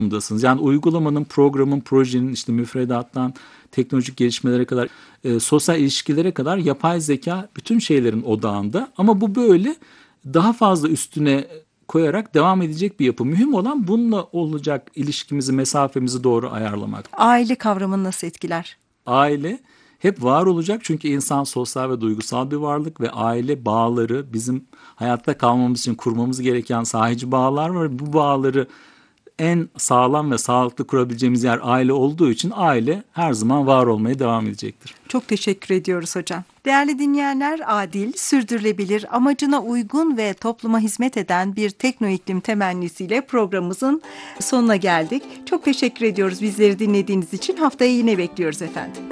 durumdasınız. Yani uygulamanın, programın, projenin, işte müfredattan teknolojik gelişmelere kadar, sosyal ilişkilere kadar yapay zeka bütün şeylerin odağında. Ama bu böyle daha fazla üstüne koyarak devam edecek bir yapı. Mühim olan bununla olacak ilişkimizi, mesafemizi doğru ayarlamak. Aile kavramını nasıl etkiler? Aile hep var olacak çünkü insan sosyal ve duygusal bir varlık ve aile bağları bizim hayatta kalmamız için kurmamız gereken sahici bağlar var. Bu bağları en sağlam ve sağlıklı kurabileceğimiz yer aile olduğu için aile her zaman var olmaya devam edecektir. Çok teşekkür ediyoruz hocam. Değerli dinleyenler, adil, sürdürülebilir, amacına uygun ve topluma hizmet eden bir tekno iklim temennisiyle programımızın sonuna geldik. Çok teşekkür ediyoruz bizleri dinlediğiniz için. Haftaya yine bekliyoruz efendim.